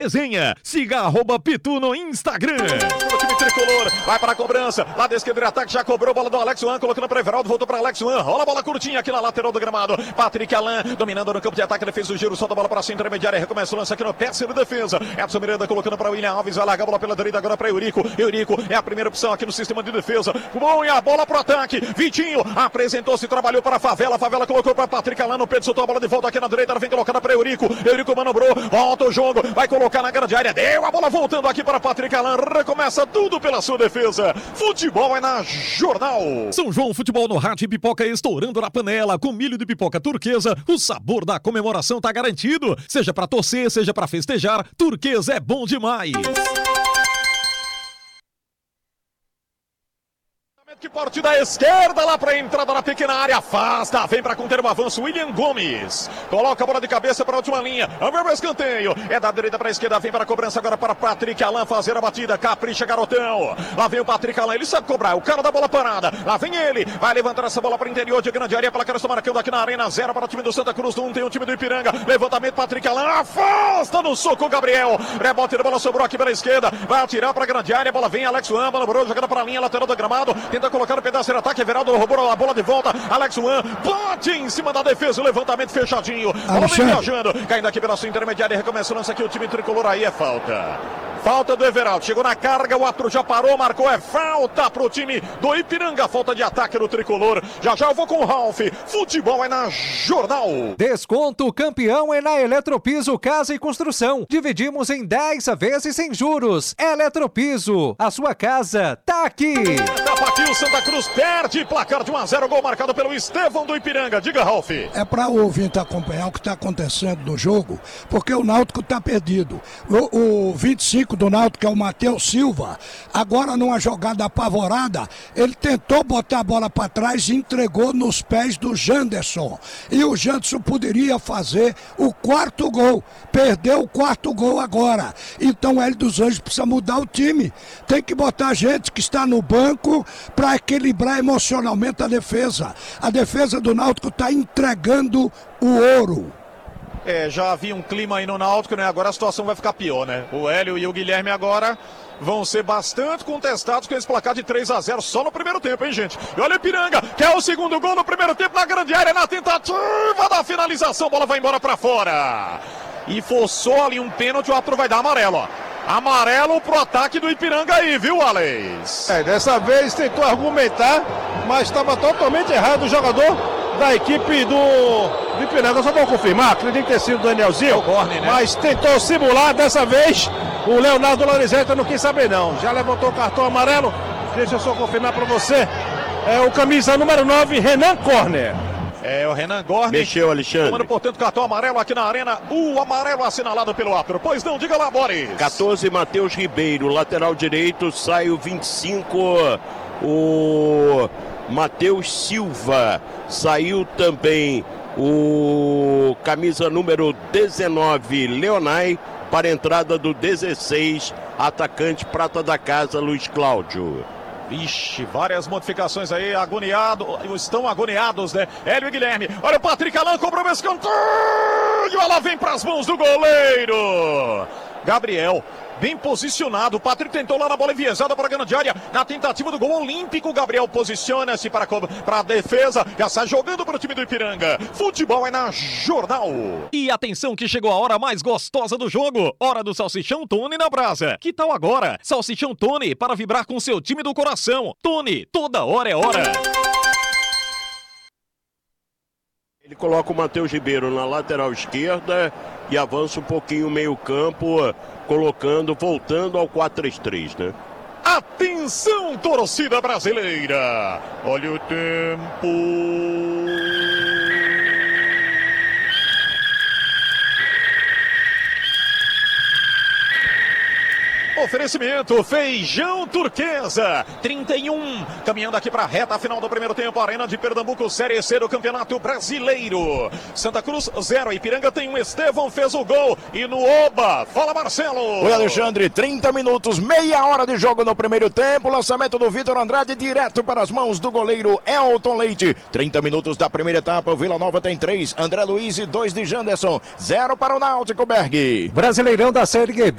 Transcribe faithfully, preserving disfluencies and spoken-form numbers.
Resenha. Siga arroba Pitu no Instagram. O time tricolor vai para a cobrança. Lá da esquerda, ataque, já cobrou. Bola do Alex Wan, colocando para Everaldo. Voltou para Alex Wan. Rola a bola curtinha aqui na lateral do gramado. Patrick Alan dominando no campo de ataque. Ele fez o giro, solta a bola para a intermediária. Recomeça o lance aqui no péssimo de defesa. Edson Miranda colocando para William Alves. Vai largar a bola pela direita agora para Eurico. Eurico é a primeira opção aqui no sistema de defesa. Bom, e a bola pro ataque. Vitinho apresentou-se, trabalhou para a Favela. A Favela colocou para Patrick Alan. No Pedro soltou a bola de volta aqui na direita. Ela vem colocando para Eurico. Eurico manobrou. Volta o jogo. Vai colocar na grande área. Deu a bola voltando aqui para Patrick Alan. Recomeça tudo pela sua defesa. Futebol é na Jornal. São João Futebol no rádio e pipoca estourando na panela. Com milho de pipoca turquesa, o sabor da comemoração tá garantido. Seja pra torcer, seja pra festejar, turquesa é bom demais. Que parte da esquerda lá para a entrada na pequena área, afasta, vem para conter o avanço, William Gomes, coloca a bola de cabeça para a última linha, abre o escanteio, é da direita para a esquerda, vem para a cobrança agora para Patrick Alan fazer a batida, capricha garotão, lá vem o Patrick Alan, ele sabe cobrar, o cara da bola parada, lá vem ele, vai levantar essa bola para o interior de grande área, pela cara está marcando aqui na arena, zero para o time do Santa Cruz, um tem o time do Ipiranga, levantamento Patrick Alan, afasta no soco Gabriel, rebote da bola sobrou aqui pela esquerda, vai atirar para a grande área, a bola vem, Alex Wan, bola brou, jogando para a linha lateral do gramado, tenta colocar o pedaço de ataque, Everaldo roubou a bola de volta, Alex Wan bate em cima da defesa, o levantamento fechadinho, bola vem viajando, caindo aqui pela sua intermediária, recomeça o lance aqui, o time tricolor, aí é falta. Falta do Everaldo, chegou na carga, o árbitro já parou, marcou, é falta pro time do Ipiranga, falta de ataque no tricolor. Já já eu vou com o Ralf, futebol é na Jornal. Desconto campeão é na Eletropiso Casa e Construção. Dividimos em dez vezes sem juros. Eletropiso, a sua casa tá aqui. Etapa aqui, o Santa Cruz perde, placar de um a zero, gol marcado pelo Estevão do Ipiranga. Diga, Ralf. É para o ouvinte acompanhar o que está acontecendo no jogo, porque o Náutico está perdido. O, o vinte e cinco do Náutico, que é o Matheus Silva, agora numa jogada apavorada, ele tentou botar a bola para trás e entregou nos pés do Janderson. E o Janderson poderia fazer o quarto gol. Perdeu o quarto gol agora. Então o Hélio dos Anjos precisa mudar o time. Tem que botar gente que está no banco para equilibrar emocionalmente a defesa. A defesa do Náutico está entregando o ouro. É, já havia um clima aí no Náutico, né? Agora a situação vai ficar pior, né? O Hélio e o Guilherme agora vão ser bastante contestados com esse placar de três a zero só no primeiro tempo, hein, gente? E olha o Ipiranga, que é o segundo gol no primeiro tempo na grande área, na tentativa da finalização, a bola vai embora pra fora. E forçou ali um pênalti, o árbitro vai dar amarelo, ó. Amarelo pro ataque do Ipiranga aí, viu, Alex? É, dessa vez tentou argumentar, mas estava totalmente errado o jogador da equipe do, do Ipiranga. Só vou confirmar, acredito ter sido o Danielzinho, o Borne, né? Mas tentou simular dessa vez. O Leonardo Lorizeta não quis saber não. Já levantou o cartão amarelo. Deixa eu só confirmar para você. É o camisa número nove, Renan Corner. É, o Renan Gorni. Mexeu, Alexandre. Tomando, portanto, cartão amarelo aqui na arena. O amarelo assinalado pelo árbitro. Pois não, diga lá, Boris. quatorze, Matheus Ribeiro. Lateral direito, sai o vinte e cinco. O Matheus Silva. Saiu também o camisa número dezenove, Leonai. Para a entrada do dezesseis, atacante prata da casa, Luiz Cláudio. Vixe, várias modificações aí, agoniado, estão agoniados, né? Hélio e Guilherme, olha o Patrick Alan, cobrou o escanteio, ela vem para as mãos do goleiro. Gabriel, bem posicionado, o Patrick tentou lá na bola enviesada para a grande área, na tentativa do gol olímpico, o Gabriel posiciona-se para, para a defesa, já sai jogando para o time do Ipiranga. Futebol é na Jornal. E atenção que chegou a hora mais gostosa do jogo, hora do Salsichão Tony na brasa. Que tal agora? Salsichão Tony para vibrar com seu time do coração. Tony, toda hora é hora. Ele coloca o Matheus Ribeiro na lateral esquerda e avança um pouquinho o meio campo, colocando, voltando ao quatro três três, né? Atenção, torcida brasileira! Olha o tempo... Oferecimento Feijão Turquesa, trinta e um, caminhando aqui para a reta final do primeiro tempo, Arena de Pernambuco, Série C do Campeonato Brasileiro. Santa Cruz zero, Ipiranga tem um, Estevão fez o gol e no Oba, fala Marcelo. Oi Alexandre, trinta minutos, meia hora de jogo no primeiro tempo, lançamento do Vitor Andrade direto para as mãos do goleiro Elton Leite. trinta minutos da primeira etapa, o Vila Nova tem três, André Luiz e dois de Janderson, zero para o Náutico Berg. Brasileirão da Série B.